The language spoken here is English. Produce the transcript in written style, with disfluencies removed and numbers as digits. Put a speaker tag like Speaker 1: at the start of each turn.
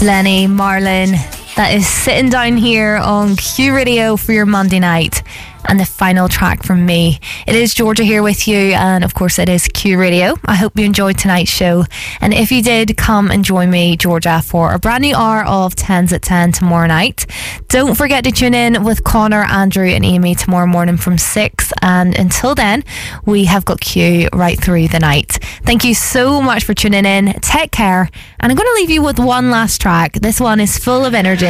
Speaker 1: Lenny Marlin, that is sitting down here on Q Radio for your Monday night. And the final track from me. It is Georgia here with you, and of course it is Q Radio. I hope you enjoyed tonight's show, and if you did, come and join me, Georgia, for a brand new hour of 10s at 10 tomorrow night. Don't forget to tune in with Connor, Andrew and Amy tomorrow morning from 6, and until then we have got Q right through the night. Thank you so much for tuning in. Take care, and I'm going to leave you with one last track. This one is full of energy.